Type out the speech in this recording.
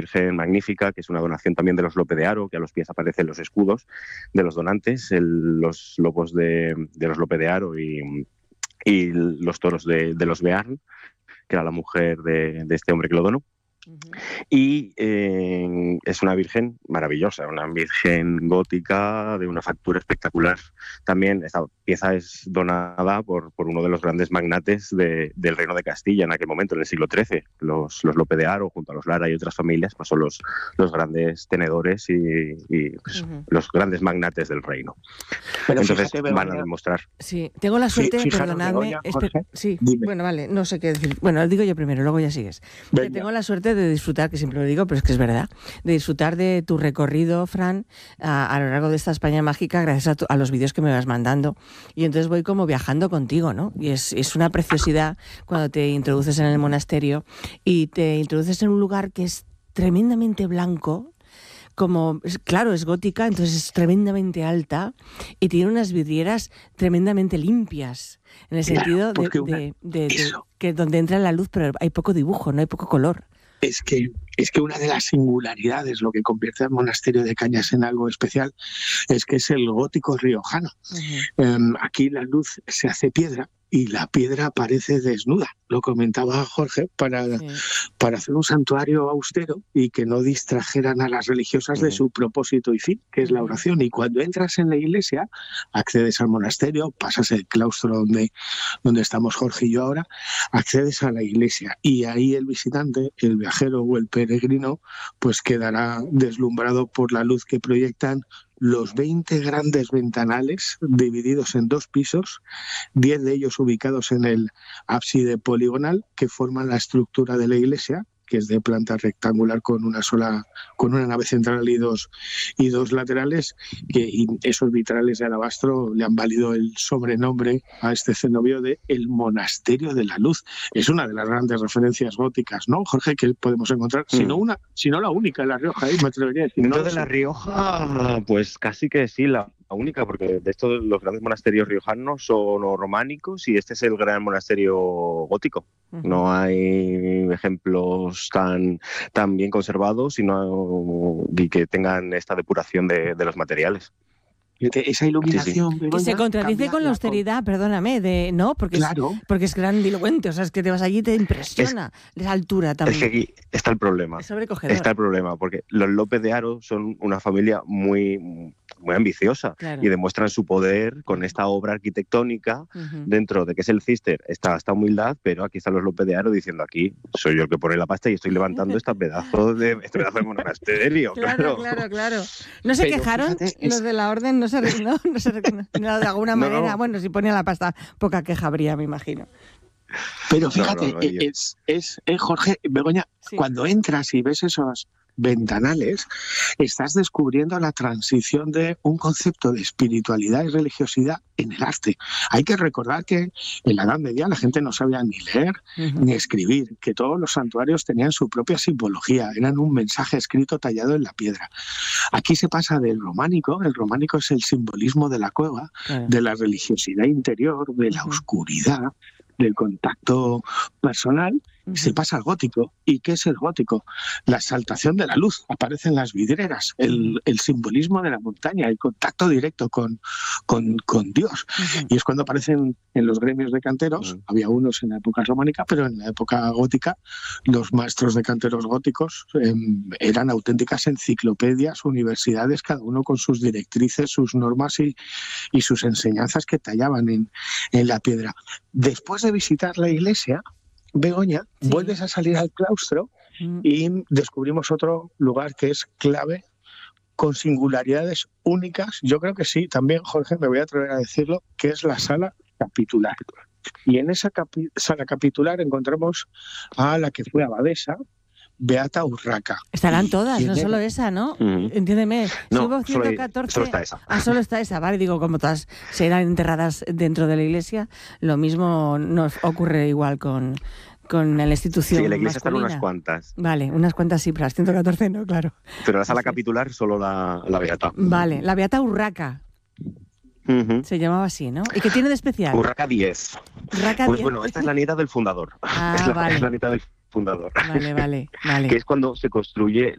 Virgen Magnífica, que es una donación también de los Lope de Haro, que a los pies aparecen los escudos de los donantes, los lobos de los Lope de Haro y los toros de los Bearn, que era la mujer de este hombre que lo donó. Y es una virgen maravillosa, una virgen gótica de una factura espectacular. También esta pieza es donada por uno de los grandes magnates del Reino de Castilla en aquel momento, en el siglo XIII. Los Lope de Haro, junto a los Lara y otras familias, pues son los grandes tenedores y pues, los grandes magnates del reino. Pero entonces fíjate, van a demostrar. Sí, tengo la suerte, perdonadme. Sí, dime. Bueno, vale, no sé qué decir. Bueno, lo digo yo primero, luego ya sigues. Que tengo la suerte de disfrutar, que siempre lo digo, pero es que es verdad, de disfrutar de tu recorrido, Fran, a lo largo de esta España mágica, gracias a los vídeos que me vas mandando. Y entonces voy como viajando contigo, ¿no? Y es una preciosidad cuando te introduces en el monasterio y te introduces en un lugar que es tremendamente blanco, como, claro, es gótica, entonces es tremendamente alta y tiene unas vidrieras tremendamente limpias, en el sentido de que donde entra la luz, pero hay poco dibujo, no hay poco color. Es que una de las singularidades, lo que convierte al monasterio de Cañas en algo especial, es que es el gótico riojano. Aquí la luz se hace piedra y la piedra aparece desnuda. Lo comentaba Jorge, para hacer un santuario austero y que no distrajeran a las religiosas de su propósito y fin, que es la oración. Y cuando entras en la iglesia, accedes al monasterio, pasas el claustro donde estamos Jorge y yo ahora, accedes a la iglesia y ahí el visitante, el viajero o el peregrino, pues quedará deslumbrado por la luz que proyectan los 20 grandes ventanales divididos en 2 pisos, 10 de ellos ubicados en el ábside poligonal que forman la estructura de la iglesia, que es de planta rectangular con una nave central y dos laterales, y esos vitrales de alabastro le han valido el sobrenombre a este cenobio de el Monasterio de la Luz. Es una de las grandes referencias góticas, ¿no, Jorge?, que podemos encontrar, si no la única en La Rioja, me atrevería a decir. Dentro de La Rioja, pues casi que sí, la única, porque de estos los grandes monasterios riojanos son románicos y este es el gran monasterio gótico. No hay ejemplos tan bien conservados y que tengan esta depuración de los materiales. Esa iluminación... Sí. Que se contradice con la austeridad, perdóname, ¿no? Porque es grandilocuente, o sea, es que te vas allí y te impresiona esa altura también. Es que aquí está el problema. Es sobrecogedor. Está el problema, porque los López de Haro son una familia muy ambiciosa y demuestran su poder con esta obra arquitectónica dentro de que es el Cister, esta humildad, pero aquí están los López de Haro diciendo, aquí soy yo el que pone la pasta y estoy levantando este pedazo de monasterio. Claro. No se quejaron los de la orden, no se de alguna manera. Bueno, si ponía la pasta, poca queja habría, me imagino. Pero fíjate, es Jorge, Begoña, cuando entras y ves esos ventanales, estás descubriendo la transición de un concepto de espiritualidad y religiosidad en el arte. Hay que recordar que en la Edad Media la gente no sabía ni leer ni escribir, que todos los santuarios tenían su propia simbología, eran un mensaje escrito tallado en la piedra. Aquí se pasa del románico, el románico es el simbolismo de la cueva, de la religiosidad interior, de la oscuridad, del contacto personal, se pasa al gótico. ¿Y qué es el gótico? La exaltación de la luz, aparecen las vidrieras, el simbolismo de la montaña, el contacto directo con Dios. Y es cuando aparecen en los gremios de canteros, había unos en la época románica, pero en la época gótica, los maestros de canteros góticos eran auténticas enciclopedias, universidades, cada uno con sus directrices, sus normas y sus enseñanzas que tallaban en la piedra. Después de visitar la iglesia, Begoña, vuelves a salir al claustro y descubrimos otro lugar que es clave, con singularidades únicas. Yo creo que sí, también, Jorge, me voy a atrever a decirlo, que es la sala capitular. Y en esa sala capitular encontramos a la que fue abadesa, Beata Urraca. Estarán todas, no solo esa, ¿no? Entiéndeme. No, Subo 114. solo está esa. Solo está esa, vale. Digo, como todas serán enterradas dentro de la iglesia, lo mismo nos ocurre igual con la institución. Sí, en la iglesia masculina. están unas cuantas. Vale, unas cuantas sí, pero las 114 no, claro. Pero la sala capitular solo la Beata. Vale, la Beata Urraca. Se llamaba así, ¿no? ¿Y qué tiene de especial? Urraca 10. Pues bueno, esta es la nieta del fundador. Vale. Es la nieta del fundador. Vale. Que es cuando se construye